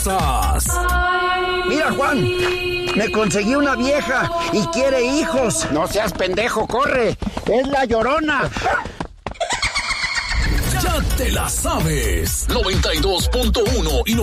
Mira, Juan, me conseguí una vieja y quiere hijos. No seas pendejo, corre. Es la Llorona. Ya te la sabes. 92.1 y